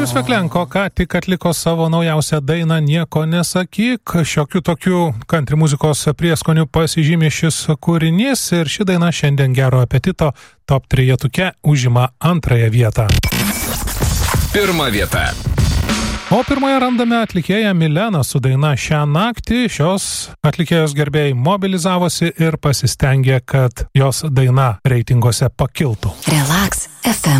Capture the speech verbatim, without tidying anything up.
Sveklenko ką tik atliko savo naujausią dainą Nieko nesakyk. Šiokių tokių country muzikos prieskonių pasižymė šis kūrinys ir ši daina šiandien Gero apetito top trejetuke užima antrąją vietą. Pirma vieta. O pirmoje randame atlikėją Mileną su daina Šią naktį. Šios atlikėjos gerbėjai mobilizavosi ir pasistengė, kad jos daina reitinguose pakiltų. Relax F M.